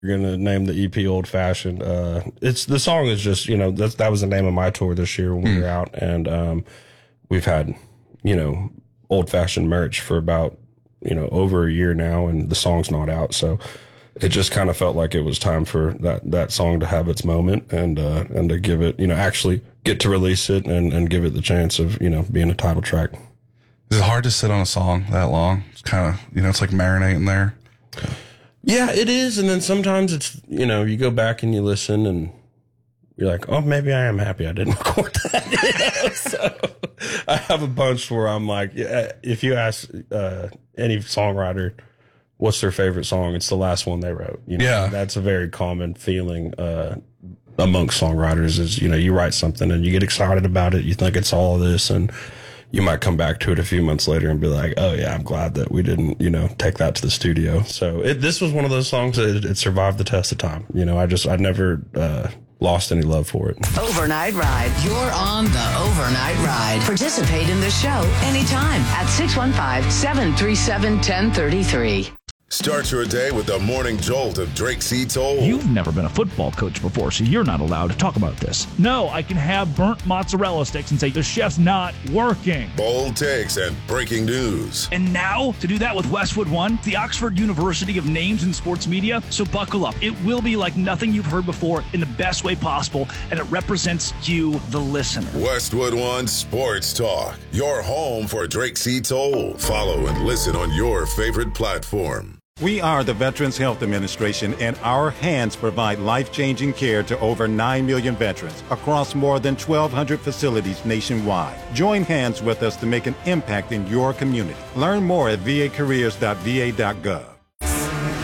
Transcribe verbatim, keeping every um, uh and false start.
We're gonna name the E P Old Fashioned. Uh, it's the song is just, you know, that's, that was the name of my tour this year when mm. we were out, and um, we've had, you know, Old Fashioned merch for about, you know, over a year now, and the song's not out, so it just kind of felt like it was time for that that song to have its moment, and uh, and to give it, you know, actually get to release it and and give it the chance of, you know, being a title track. Is it hard to sit on a song that long? It's kind of, you know, it's like marinating there. Yeah, it is. And then sometimes it's, you know, you go back and you listen and you're like, oh, maybe I am happy I didn't record that. So I have a bunch where I'm like, yeah, if you ask uh, any songwriter what's their favorite song, it's the last one they wrote. You know, yeah. That's a very common feeling uh, amongst songwriters is, you know, you write something and you get excited about it. You think it's all of this, and you might come back to it a few months later and be like, oh yeah, I'm glad that we didn't, you know, take that to the studio. So it, this was one of those songs that it, it survived the test of time. You know, I just, I never uh, lost any love for it. Overnight Ride. You're on the Overnight Ride. Participate in the show anytime at six one five, seven three seven, one zero three three. Start your day with the morning jolt of Drake C. Toll. You've never been a football coach before, so you're not allowed to talk about this. No, I can have burnt mozzarella sticks and say the chef's not working. Bold takes and breaking news. And now, to do that with Westwood One, the Oxford University of Names in Sports Media. So buckle up. It will be like nothing you've heard before in the best way possible, and it represents you, the listener. Westwood One Sports Talk, your home for Drake C. Toll. Follow and listen on your favorite platform. We are the Veterans Health Administration, and our hands provide life-changing care to over nine million veterans across more than twelve hundred facilities nationwide. Join hands with us to make an impact in your community. Learn more at v a careers dot v a dot gov.